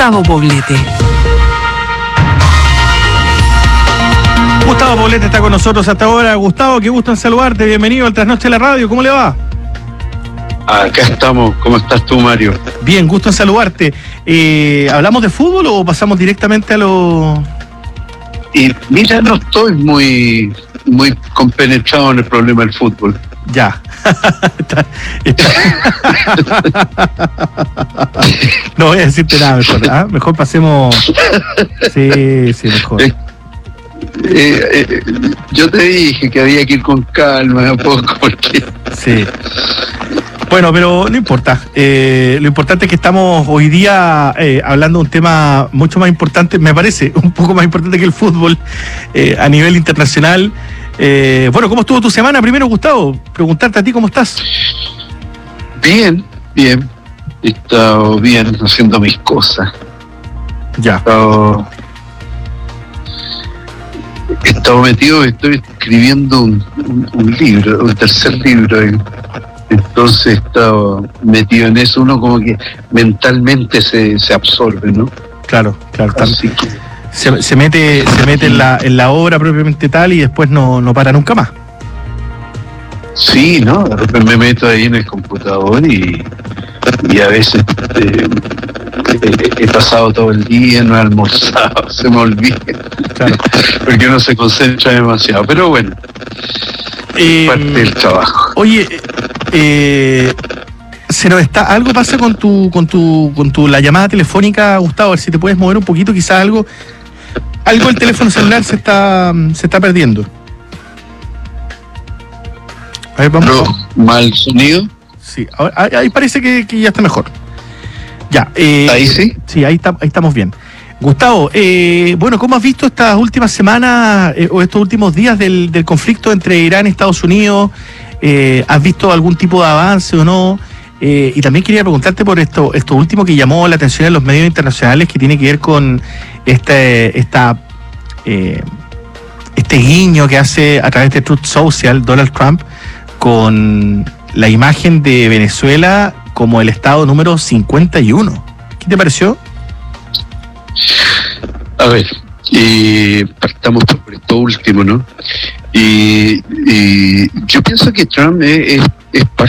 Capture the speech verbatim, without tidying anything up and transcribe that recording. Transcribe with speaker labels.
Speaker 1: Gustavo Poblete.
Speaker 2: Gustavo Poblete está con nosotros hasta ahora. Gustavo, qué gusto en saludarte. Bienvenido al Trasnoche de la Radio. ¿Cómo le va?
Speaker 3: Acá estamos. ¿Cómo estás tú, Mario?
Speaker 2: Bien, gusto en saludarte. Eh, ¿Hablamos de fútbol o pasamos directamente a lo...?
Speaker 3: Y mira, no estoy muy muy compenetrado en el problema del fútbol.
Speaker 2: Ya. está, está. No voy a decirte nada mejor. ¿Ah? Mejor pasemos... Sí, sí, mejor.
Speaker 3: Eh, eh, eh, yo te dije que había que ir con calma un poco porque...
Speaker 2: Sí. Bueno, pero no importa. Eh, lo importante es que estamos hoy día eh, hablando de un tema mucho más importante, me parece, un poco más importante que el fútbol eh, a nivel internacional. Eh, bueno, ¿cómo estuvo tu semana? Primero, Gustavo, preguntarte a ti cómo estás.
Speaker 3: Bien, bien. He estado bien haciendo mis cosas.
Speaker 2: Ya.
Speaker 3: He estado, he estado metido, estoy escribiendo un, un, un libro, un tercer libro. En, Entonces he estado metido en eso, uno como que mentalmente se, se absorbe, ¿no?
Speaker 2: Claro, claro.
Speaker 3: Así que...
Speaker 2: se, se mete, se mete en la, en la obra propiamente tal y después no, no para nunca más.
Speaker 3: Sí, ¿no? De repente me meto ahí en el computador y, y a veces eh, he, he pasado todo el día, no he almorzado, se me olvida.
Speaker 2: Claro.
Speaker 3: Porque uno se concentra demasiado, pero bueno,
Speaker 2: Eh,
Speaker 3: parte del trabajo.
Speaker 2: Oye, eh, se nos está, algo pasa con tu, con tu, con tu la llamada telefónica, Gustavo, a ver si te puedes mover un poquito, quizás algo, algo el teléfono celular se está, se está perdiendo. A ver, vamos.
Speaker 3: No, mal sonido.
Speaker 2: Sí, ahora, ahí, ahí parece que, que ya está mejor. Ya. Eh,
Speaker 3: ¿Ahí sí?
Speaker 2: Sí, ahí, está, ahí estamos bien. Gustavo, eh, bueno, ¿cómo has visto estas últimas semanas eh, o estos últimos días del, del conflicto entre Irán y Estados Unidos? Eh, ¿Has visto algún tipo de avance o no? Eh, y también quería preguntarte por esto, esto último que llamó la atención en los medios internacionales, que tiene que ver con este, esta, eh, este guiño que hace a través de Truth Social Donald Trump con la imagen de Venezuela como el estado número cincuenta y uno. ¿Qué te pareció?
Speaker 3: A ver, y partamos por esto último, ¿no? Y, y yo pienso que Trump es, es, es parte